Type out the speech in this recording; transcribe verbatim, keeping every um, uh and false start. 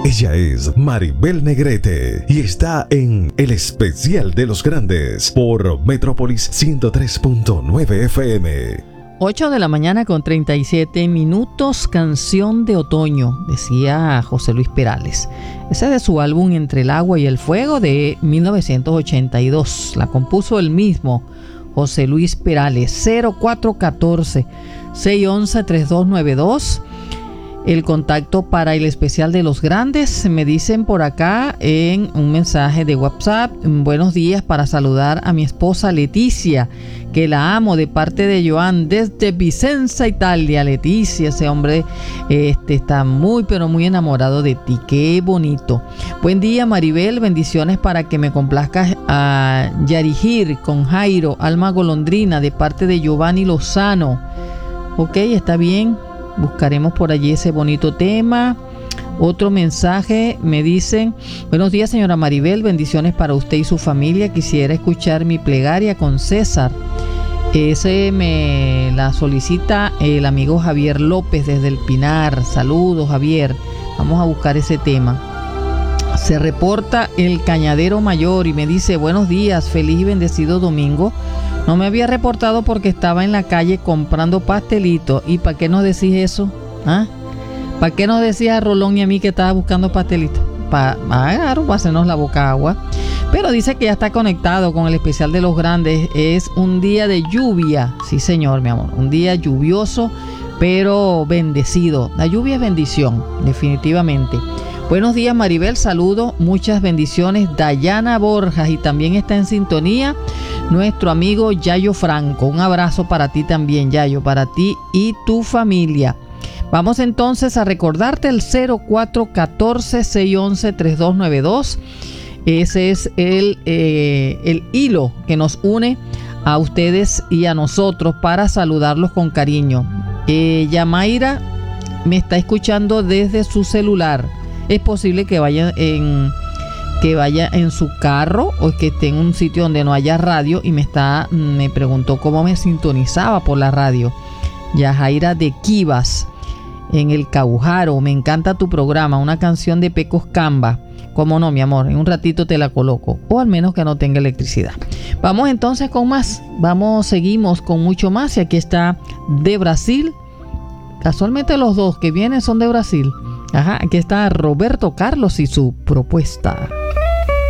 Ella es Maribel Negrete y está en El Especial de los Grandes por Metrópolis ciento tres punto nueve F M. ocho de la mañana con treinta y siete minutos, canción de otoño, decía José Luis Perales. Ese es de su álbum Entre el agua y el fuego de mil novecientos ochenta y dos. La compuso el mismo José Luis Perales. Cero cuatro uno cuatro, seis uno uno, tres dos nueve dos. El contacto para el especial de los grandes. Me dicen por acá en un mensaje de WhatsApp: buenos días, para saludar a mi esposa Leticia, que la amo, de parte de Joan desde Vicenza, Italia. Leticia, ese hombre este, está muy pero muy enamorado de ti. Qué bonito. Buen día, Maribel, bendiciones para que me complazcas a Yarigir con Jairo, Alma Golondrina, de parte de Giovanni Lozano. Ok, está bien. Buscaremos por allí ese bonito tema. Otro mensaje, me dicen: buenos días, señora Maribel, bendiciones para usted y su familia. Quisiera escuchar mi plegaria con César. Ese me la solicita el amigo Javier López desde El Pinar. Saludos, Javier. Vamos a buscar ese tema. Se reporta el Cañadero Mayor y me dice: buenos días, feliz y bendecido domingo. No me había reportado porque estaba en la calle comprando pastelitos. ¿Y para qué nos decís eso? ¿Ah? ¿Para qué nos decías a Rolón y a mí que estaba buscando pastelitos? Para, claro, para hacernos la boca agua. Pero dice que ya está conectado con el especial de los grandes. Es un día de lluvia. Sí, señor, mi amor. Un día lluvioso, pero bendecido. La lluvia es bendición, definitivamente. Buenos días, Maribel, saludos, muchas bendiciones. Dayana Borjas, y también está en sintonía nuestro amigo Yayo Franco. Un abrazo para ti también, Yayo, para ti y tu familia. Vamos entonces a recordarte el cero cuatro uno cuatro, seis uno uno, tres dos nueve dos. Ese es el, eh, el hilo que nos une a ustedes y a nosotros para saludarlos con cariño. Eh, Yamaira me está escuchando desde su celular. Es posible que vaya en que vaya en su carro o que esté en un sitio donde no haya radio y me está me preguntó cómo me sintonizaba por la radio. Yajaira de Kivas, en el Caujaro. Me encanta tu programa, una canción de Pecos Camba. Cómo no, mi amor, en un ratito te la coloco, o al menos que no tenga electricidad. Vamos entonces con más. Vamos, seguimos con mucho más. Y aquí está de Brasil. Casualmente los dos que vienen son de Brasil. Ajá, aquí está Roberto Carlos y su propuesta.